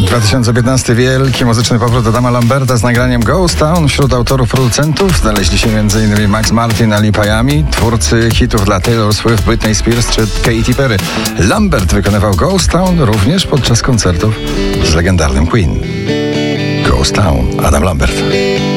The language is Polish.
2015 wielki muzyczny powrót Adama Lamberta z nagraniem Ghost Town. Wśród autorów producentów znaleźli się m.in. Max Martin, Ali Payami, twórcy hitów dla Taylor Swift, Britney Spears czy Katy Perry. Lambert wykonywał Ghost Town również podczas koncertów z legendarnym Queen. Ghost Town, Adam Lambert.